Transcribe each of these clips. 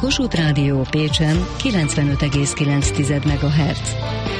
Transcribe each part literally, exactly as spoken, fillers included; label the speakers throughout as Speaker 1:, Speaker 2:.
Speaker 1: Kossuth Rádió Pécsen kilencvenöt egész kilenc megahertz.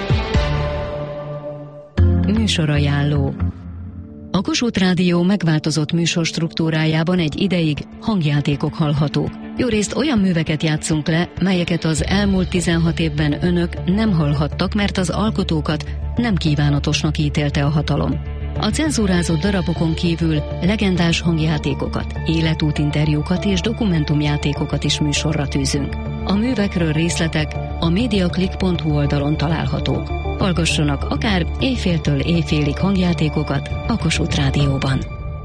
Speaker 1: Műsorajánló. A Kossuth Rádió megváltozott műsor struktúrájában egy ideig hangjátékok hallhatók. Jórészt olyan műveket játszunk le, melyeket az elmúlt tizenhat évben önök nem hallhattak, mert az alkotókat nem kívánatosnak ítélte a hatalom. A cenzúrázott darabokon kívül legendás hangjátékokat, életútinterjúkat és dokumentumjátékokat is műsorra tűzünk. A művekről részletek a mediaclick pont hu oldalon találhatók. Hallgassanak akár éjféltől éjfélig hangjátékokat a Kossuth Rádióban.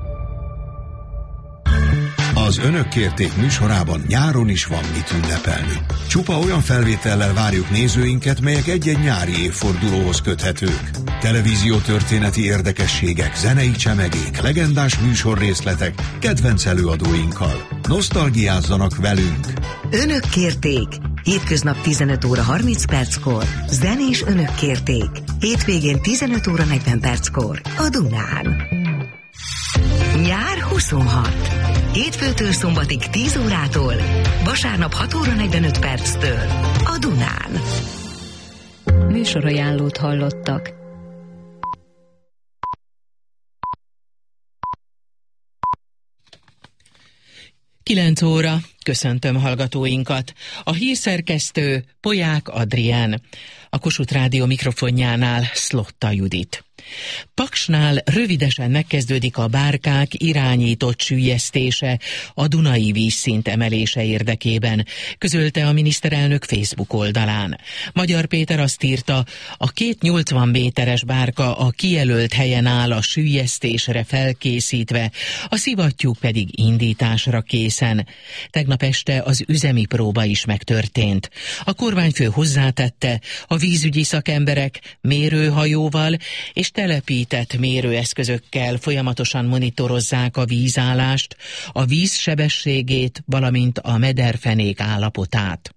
Speaker 2: Az Önök kérték műsorában nyáron is van mit ünnepelni. Csupa olyan felvétellel várjuk nézőinket, melyek egy-egy nyári évfordulóhoz köthetők. Televíziótörténeti érdekességek, zenei csemegék, legendás műsorrészletek, kedvenc előadóinkkal. Nosztalgiázzanak velünk!
Speaker 3: Önök kérték! Hétköznap tizenöt óra harminc perckor, zenés Önök kérték. Hétvégén tizenöt óra negyven perckor a Dunán. Nyár huszonhat. Hétfőtől szombatig tíz órától, vasárnap hat óra negyvenöt perctől a Dunán.
Speaker 1: Műsorajánlót hallottak.
Speaker 4: kilenc óra, köszöntöm hallgatóinkat. A hírszerkesztő Polyák Adrián, a Kossuth Rádió mikrofonjánál Szlotta Judit. Paksnál rövidesen megkezdődik a bárkák irányított süllyesztése a Dunai vízszint emelése érdekében, közölte a miniszterelnök Facebook oldalán. Magyar Péter azt írta, a két nyolcvan méteres bárka a kijelölt helyen áll a süllyesztésre felkészítve, a szivattyúk pedig indításra készen. Tegnap este az üzemi próba is megtörtént. A kormányfő hozzátette, a vízügyi szakemberek mérőhajóval és telepített mérőeszközökkel folyamatosan monitorozzák a vízállást, a víz sebességét, valamint a mederfenék állapotát.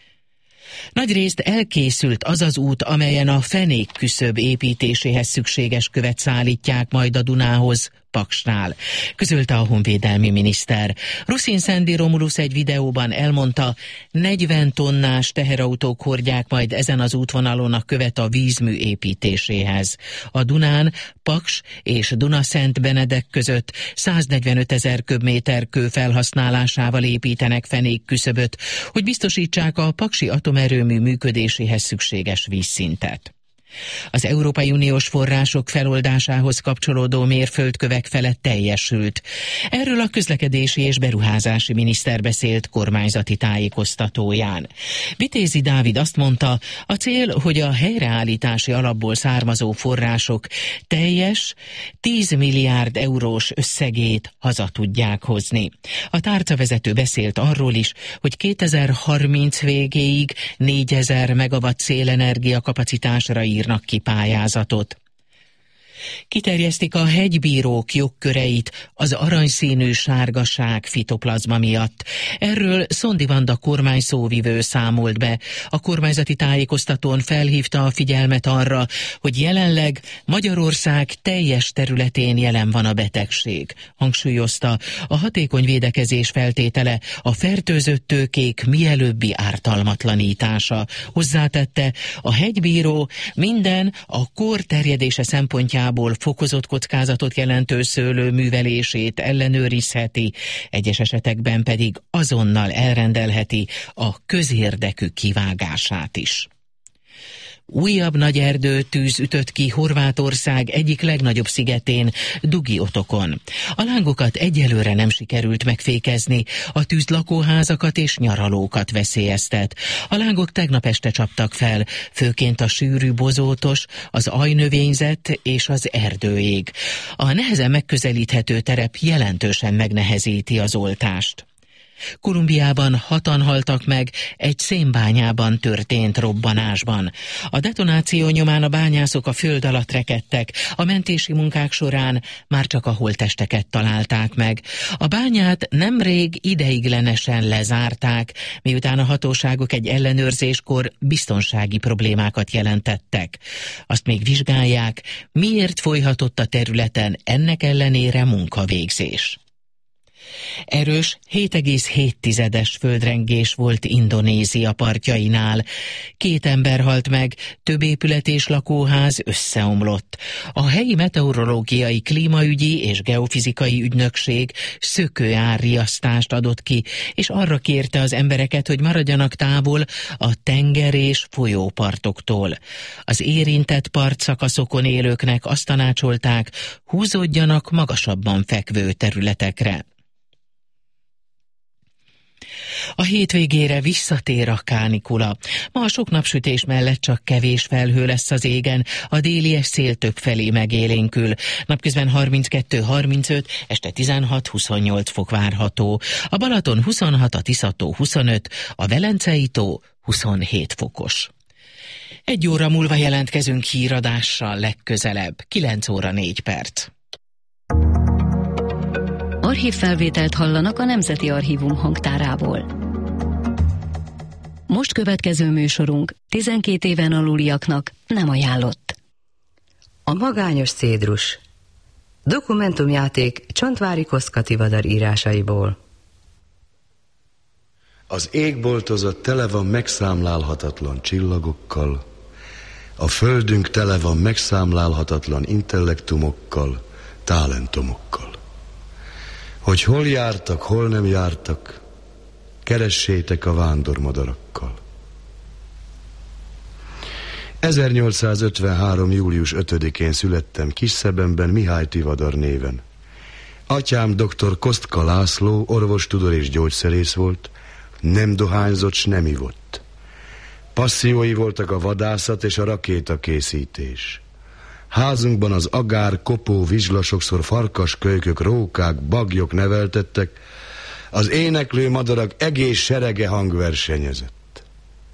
Speaker 4: Nagyrészt elkészült az az út, amelyen a fenékküszöb építéséhez szükséges követ szállítják majd a Dunához, Paksnál, közölte a honvédelmi miniszter. Ruszin Szendi Romulusz egy videóban elmondta, negyven tonnás teherautók hordják majd ezen az útvonalon a követ a vízmű építéséhez. A Dunán Paks és Dunaszent Benedek között száznegyvenöt ezer köbméter kő felhasználásával építenek fenékküszöböt, hogy biztosítsák a paksi atomerőmű működéséhez szükséges vízszintet. Az Európai Uniós források feloldásához kapcsolódó mérföldkövek felett teljesült. Erről a közlekedési és beruházási miniszter beszélt kormányzati tájékoztatóján. Vitézi Dávid azt mondta, a cél, hogy a helyreállítási alapból származó források teljes tíz milliárd eurós összegét haza tudják hozni. A tárcavezető beszélt arról is, hogy kétezer-harminc végéig négyezer megawatt szélenergia kapacitásra ír ki pályázatot. Kiterjesztik a hegybírók jogköreit az aranyszínű sárgaság fitoplazma miatt. Erről Szondi Vanda kormány szóvivő számolt be. A kormányzati tájékoztatón felhívta a figyelmet arra, hogy jelenleg Magyarország teljes területén jelen van a betegség. Hangsúlyozta, a hatékony védekezés feltétele a fertőzött tőkék mielőbbi ártalmatlanítása. Hozzátette, a hegybíró minden a kór terjedése szempontjából fokozott kockázatot jelentő szőlő művelését ellenőrizheti, egyes esetekben pedig azonnal elrendelheti a közérdekű kivágását is. Újabb nagy erdőtűz ütött ki Horvátország egyik legnagyobb szigetén, Dugi-otokon. A lángokat egyelőre nem sikerült megfékezni, a tűz lakóházakat és nyaralókat veszélyeztet. A lángok tegnap este csaptak fel, főként a sűrű bozótos, az ajnövényzet és az erdőég. A nehezen megközelíthető terep jelentősen megnehezíti az oltást. Kolumbiában hatan haltak meg egy szénbányában történt robbanásban. A detonáció nyomán a bányászok a föld alatt rekedtek, a mentési munkák során már csak a holttesteket találták meg. A bányát nemrég ideiglenesen lezárták, miután a hatóságok egy ellenőrzéskor biztonsági problémákat jelentettek. Azt még vizsgálják, miért folyhatott a területen ennek ellenére munkavégzés. Erős hét egész hét tizedes földrengés volt Indonézia partjainál. Két ember halt meg, több épület és lakóház összeomlott. A helyi meteorológiai, klímaügyi és geofizikai ügynökség szökőárriasztást adott ki, és arra kérte az embereket, hogy maradjanak távol a tenger és folyópartoktól. Az érintett partszakaszokon élőknek azt tanácsolták, húzódjanak magasabban fekvő területekre. A hétvégére visszatér a kánikula. Ma a sok napsütés mellett csak kevés felhő lesz az égen, a déli szél többfelé megélénkül. Napközben harminckettő harmincöt, este tizenhat huszonnyolc fok várható. A Balaton huszonhat, a Tisza-tó huszonöt, a Velencei tó huszonhét fokos. Egy óra múlva jelentkezünk híradással legközelebb, kilenc óra négy perc.
Speaker 1: Archívfelvételt hallanak a Nemzeti Archívum hangtárából. Most következő műsorunk tizenkét éven aluliaknak nem ajánlott.
Speaker 3: A magányos cédrus. Dokumentumjáték Csontvári Koszkativadar írásaiból.
Speaker 5: Az égboltozat tele van megszámlálhatatlan csillagokkal, a földünk tele van megszámlálhatatlan intellektumokkal, talentumokkal. Hogy hol jártak, hol nem jártak, keressétek a vándormadarakkal. ezernyolcszázötvenhárom. július ötödikén születtem Kisszebenben Mihály Tivadar néven. Atyám doktor Kostka László orvostudor és gyógyszerész volt, nem dohányzott, s nem ivott. Passziói voltak a vadászat és a rakétakészítés. Házunkban az agár, kopó, vizsla, sokszor farkas, kölykök, rókák, bagyok neveltettek, az éneklő madarak egész serege hangversenyezett.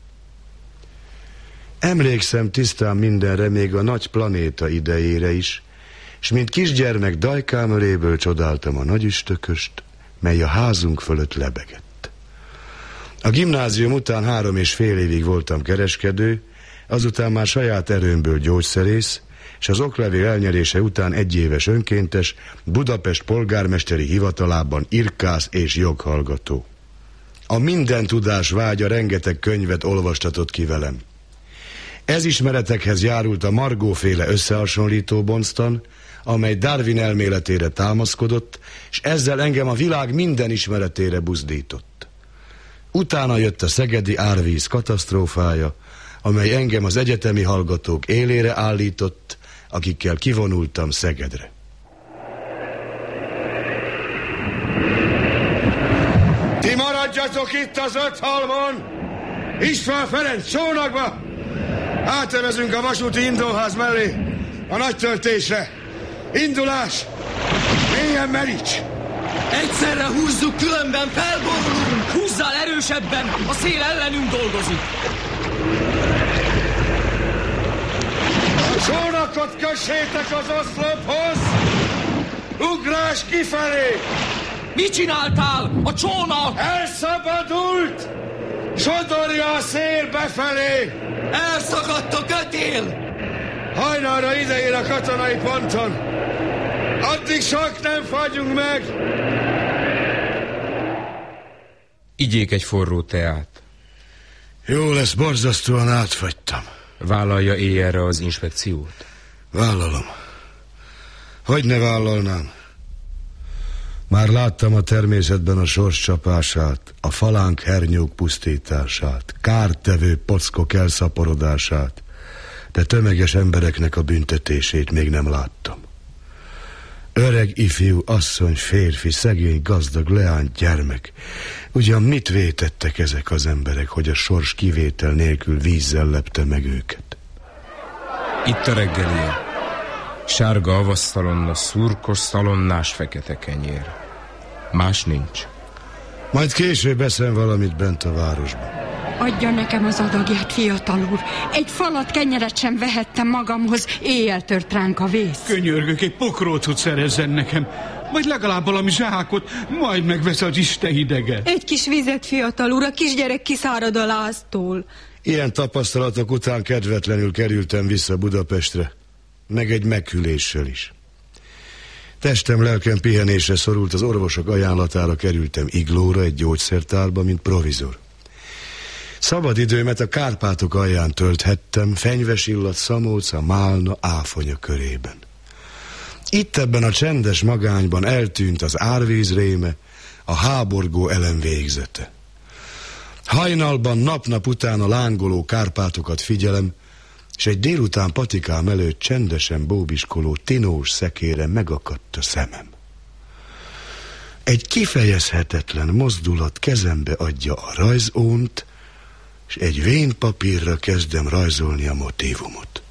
Speaker 5: Emlékszem tisztán mindenre, még a nagy planéta idejére is, s mint kisgyermek dajkámöléből csodáltam a nagyüstököst, mely a házunk fölött lebegett. A gimnázium után három és fél évig voltam kereskedő, azután már saját erőmből gyógyszerész, és az oklevél elnyerése után egyéves önkéntes, Budapest polgármesteri hivatalában irkász és joghallgató. A minden tudás vágya rengeteg könyvet olvastatott ki velem. Ez ismeretekhez járult a Margóféle összehasonlító bonztan, amely Darwin elméletére támaszkodott, és ezzel engem a világ minden ismeretére buzdított. Utána jött a szegedi árvíz katasztrófája, amely engem az egyetemi hallgatók élére állított, akikkel kivonultam Szegedre.
Speaker 6: Ti maradjatok itt az Öthalmon! István Ferenc csónakba! Átevezünk a vasúti indóház mellé, a nagy töltésre. Indulás! Mélyen meríts!
Speaker 7: Egyszerre húzzuk, különben felborulunk! Húzzál erősebben, a szél ellenünk dolgozik!
Speaker 6: A csónakot kössétek az oszlophoz! Ugrás kifelé!
Speaker 7: Mit csináltál? A csónak!
Speaker 6: Elszabadult! Sodorja a szél befelé!
Speaker 7: Elszakadt a kötél!
Speaker 6: Hajnalra ideér a katonai ponton! Addig sok nem fagyunk meg!
Speaker 8: Igyék egy forró teát.
Speaker 5: Jó lesz, borzasztóan átfagytam.
Speaker 8: Vállalja éjjelre az inspekciót?
Speaker 5: Vállalom. Hogy ne vállalnám? Már láttam a természetben a sors csapását, a falánk hernyók pusztítását, kártevő pockok elszaporodását, de tömeges embereknek a büntetését még nem láttam. Öreg, ifjú, asszony, férfi, szegény, gazdag, leány, gyermek. Ugyan mit vétettek ezek az emberek, hogy a sors kivétel nélkül vízzel lepte meg őket?
Speaker 8: Itt a reggelie. Sárga avasszalonna, szurkos, szalonnás, fekete kenyér. Más nincs.
Speaker 5: Majd később eszem valamit bent a városban.
Speaker 9: Adja nekem az adagját, fiatal úr. Egy falat kenyeret sem vehettem magamhoz, éjjel tört ránk a vész.
Speaker 10: Könyörgök, egy pokrócot szerezzen nekem, vagy legalább valami zsákot, majd megvesz az Isten hidege.
Speaker 9: Egy kis vizet, fiatal úr, a kisgyerek kiszárad a láztól.
Speaker 5: Ilyen tapasztalatok után kedvetlenül kerültem vissza Budapestre, meg egy meghűléssel is. Testem, lelkem pihenésre szorult, az orvosok ajánlatára kerültem iglóra, egy gyógyszertárba, mint provizor. Szabad időmet a Kárpátok alján tölthettem, fenyves illat, szamóca, málna, áfonya körében. Itt ebben a csendes magányban eltűnt az árvíz réme, a háborgó elem végzete. Hajnalban nap-nap után a lángoló Kárpátokat figyelem, és egy délután patikám előtt csendesen bóbiskoló tinós szekére megakadt a szemem. Egy kifejezhetetlen mozdulat kezembe adja a rajzónt, és egy vén papírra kezdem rajzolni a motívumot.